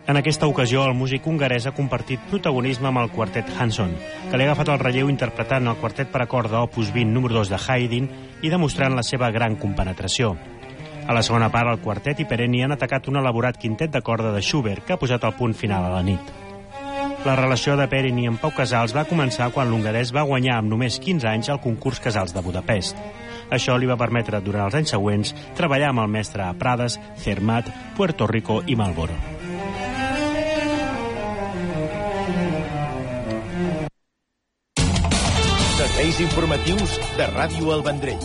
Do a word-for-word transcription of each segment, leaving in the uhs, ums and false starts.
En aquesta ocasió, el músic hongarès ha compartit protagonisme amb el quartet Hanson, que li ha agafat el relleu interpretant el quartet per a corda opus vint número dos de Haydn i demostrant la seva gran compenetració. A la segona part, el quartet i Perenni han atacat un elaborat quintet de corda de Schubert, que ha posat el punt final a la nit. La relació de Perenni amb Pau Casals va començar quan l'hongarès va guanyar amb només quinze anys el concurs Casals de Budapest. Això li va permetre, durant els anys següents, treballar amb el mestre a Prades, Zermatt, Puerto Rico i Marlboro. Serveis informatius de Ràdio El Vendrell.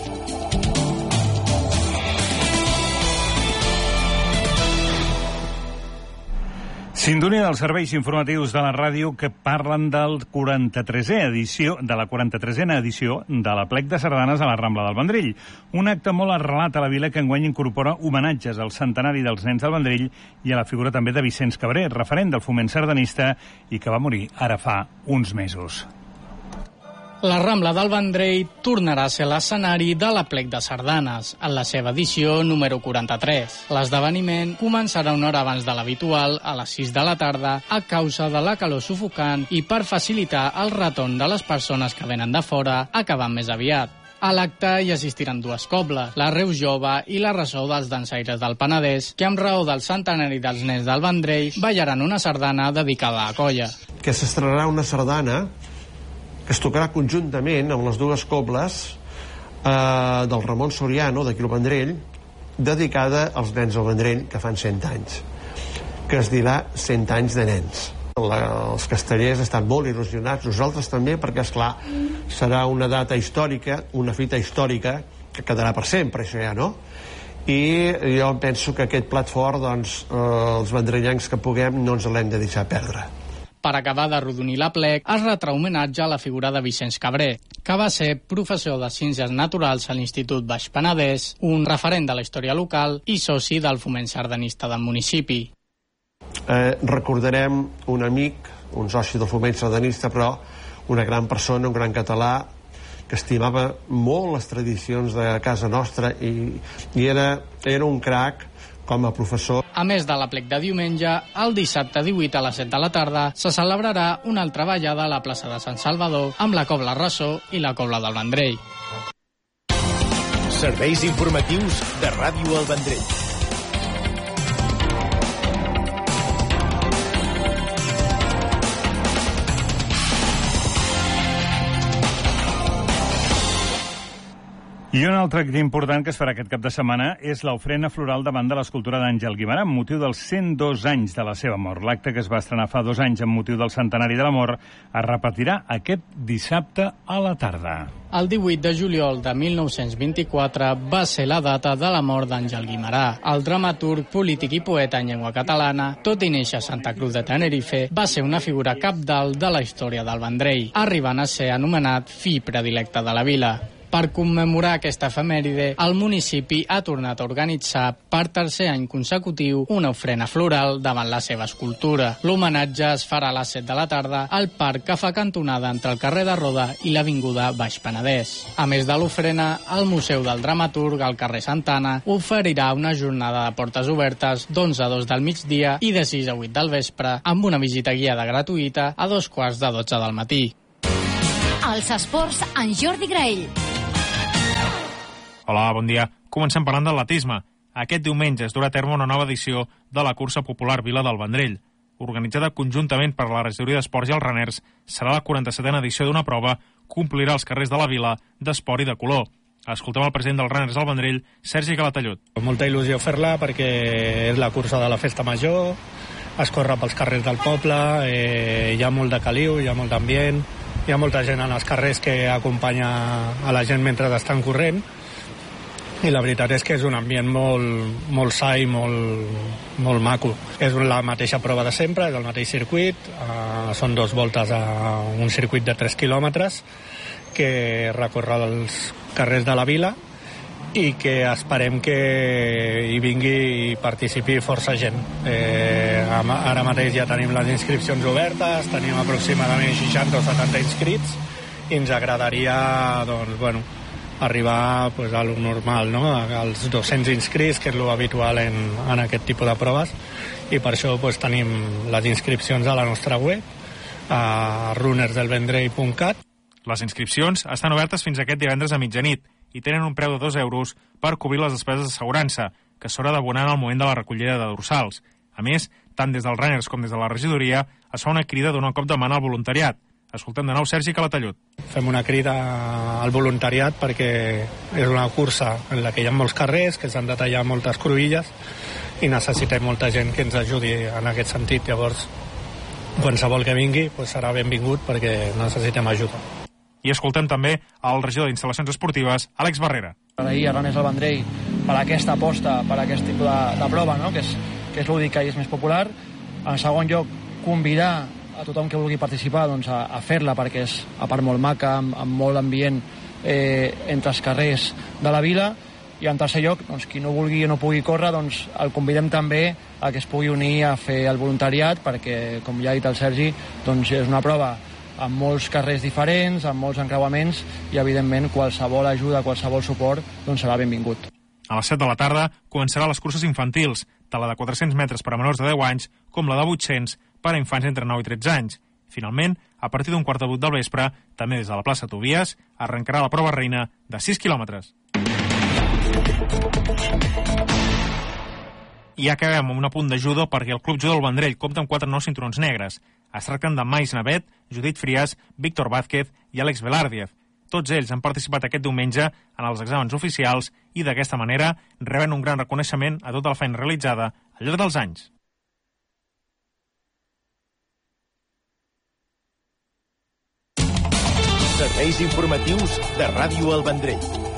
Sintonia dels serveis informatius de la ràdio que parlen del quaranta-tresè edició, de la quaranta-tresena edició de l'Aplec de Sardanes a la Rambla del Vendrell. Un acte molt arrelat a la vila que enguany incorpora homenatges al centenari dels nens del Vendrell i a la figura també de Vicenç Cabré, referent del foment sardanista i que va morir ara fa uns mesos. La Rambla del Vendrell tornarà a ser l'escenari de l'Aplec de Sardanes, en la seva edició número quaranta-tres. L'esdeveniment començarà una hora abans de l'habitual, a les sis de la tarda, a causa de la calor sufocant i per facilitar el retorn de les persones que venen de fora, acabant més aviat. A l'acte hi assistiran dues cobles, la Reus Jove i la Ressò dels Dansaires del Penedès, que amb raó del centenari dels nens del Vendrell ballaran una sardana dedicada a la colla. Que s'estrenarà una sardana que es tocarà conjuntament amb les dues cobles eh, del Ramon Soriano, d'aquí al Vendrell, dedicada als nens del Vendrell, que fan cent anys, que es dirà cent anys de nens. La, els castellers estan molt il·lusionats, nosaltres també, perquè, esclar, serà una data històrica, una fita històrica, que quedarà per sempre, això ja, no? I jo penso que aquest plat fort, doncs, eh, els vendrellencs que puguem, no ens l'hem de deixar perdre. Per acabar de rodonir l'Aplec, es retrà homenatge a la figura de Vicenç Cabré, que va ser professor de Ciències Naturals a l'Institut Baix Penedès, un referent de la història local i soci del foment sardanista del municipi. Eh, recordarem un amic, un soci del foment sardanista, però una gran persona, un gran català, que estimava molt les tradicions de casa nostra i, i era, era un crac com a professor. A més de l'Aplec de diumenge, el dissabte divuit a les set de la tarda se celebrarà una altra ballada a la plaça de Sant Salvador amb la Cobla Ressò i la Cobla del Vendrell. Serveis informatius de Ràdio El Vendrell. I un altre acte important que es farà aquest cap de setmana és l'ofrena floral davant de l'escultura d'Àngel Guimerà amb motiu dels cent dos anys de la seva mort. L'acte que es va estrenar fa dos anys amb motiu del centenari de la mort es repetirà aquest dissabte a la tarda. El divuit de juliol de mil nou-cents vint-i-quatre va ser la data de la mort d'Àngel Guimerà. El dramaturg, polític i poeta en llengua catalana, tot i néixer a Santa Cruz de Tenerife, va ser una figura cabdal de la història del Vendrell, arribant a ser anomenat fill predilecte de la vila. Per commemorar aquesta efemèride, el municipi ha tornat a organitzar per tercer any consecutiu una ofrena floral davant la seva escultura. L'homenatge es farà a les set de la tarda al parc que fa cantonada entre el carrer de Roda i l'avinguda Baix Penedès. A més de l'ofrena, el Museu del Dramaturg al carrer Santana oferirà una jornada de portes obertes d'onze a dos del migdia i de sis a vuit del vespre amb una visita guiada gratuïta a dos quarts de dotze del matí. Els esports en Jordi Graell. Hola, bon dia. Comencem parlant d'atletisme. Aquest diumenge es durà a terme una nova edició de la cursa popular Vila del Vendrell. Organitzada conjuntament per la regidoria d'Esports i els Raners, serà la quaranta-setena edició d'una prova que omplirà els carrers de la vila d'esport i de color. Escoltem el president dels Raners del Vendrell, Sergi Calatayud. Molta il·lusió fer-la perquè és la cursa de la festa major, es corre pels carrers del poble, eh, hi ha molt de caliu, hi ha molt d'ambient, hi ha molta gent en els carrers que acompanya a la gent mentre estan corrent, i la veritat és que és un ambient molt, molt sa i molt, molt maco. És la mateixa prova de sempre, és el mateix circuit, uh, són dos voltes a un circuit de tres quilòmetres que recorre els carrers de la vila i que esperem que hi vingui i participi força gent. Eh, ara mateix ja tenim les inscripcions obertes, tenim aproximadament seixanta o setanta inscrits i ens agradaria, doncs, bueno, arribar pues, a lo normal, no? Als dos-cents inscrits, que és lo habitual en, en aquest tipus de proves, i per això pues, tenim les inscripcions a la nostra web, a runners del vendrell punt cat. Les inscripcions estan obertes fins aquest divendres a mitjanit i tenen un preu de dos euros per cobrir les despeses d'assegurança, que s'haurà d'abonar en el moment de la recollida de dorsals. A més, tant des dels runners com des de la regidoria es fa una crida d'un cop de mà al voluntariat. Escoltem de nou Sergi Calatayud. Fem una crida al voluntariat perquè és una cursa en la que hi ha molts carrers, que s'han de tallar moltes cruïlles i necessitem molta gent que ens ajudi en aquest sentit. Llavors, qualsevol que vingui pues, serà benvingut perquè necessitem ajuda. I escoltem també el regidor d'Instal·lacions Esportives, Àlex Barrera. Agrair a Runners del Vendrell per aquesta aposta, per aquest tipus de, de prova, no? que és, que és lúdic i és més popular. En segon lloc, convidar a tothom que vulgui participar doncs, a, a fer-la, perquè és, a part, molt maca, amb, amb molt ambient eh, entre els carrers de la vila. I en tercer lloc, doncs, qui no vulgui o no pugui córrer, doncs, el convidem també a que es pugui unir a fer el voluntariat, perquè, com ja ha dit el Sergi, doncs, és una prova amb molts carrers diferents, amb molts encreuaments, i, evidentment, qualsevol ajuda, qualsevol suport, doncs, serà benvingut. A les set de la tarda començarà les curses infantils, tant la de quatre-cents metres per a menors de deu anys com la de vuit-cents per a infants entre nou i tretze anys. Finalment, a partir d'un quart de vuit del vespre, també des de la plaça Tobias, arrencarà la prova reina de sis quilòmetres. I acabem amb un apunt de judo perquè el Club Judo del Vendrell compta amb quatre nous cinturons negres. Es tracten de Mais Navet, Judit Frias, Víctor Vázquez i Àlex Velardiez. Tots ells han participat aquest diumenge en els exàmens oficials i d'aquesta manera reben un gran reconeixement a tota la feina realitzada al llarg dels anys. Serveis informatius de Ràdio El Vendrell.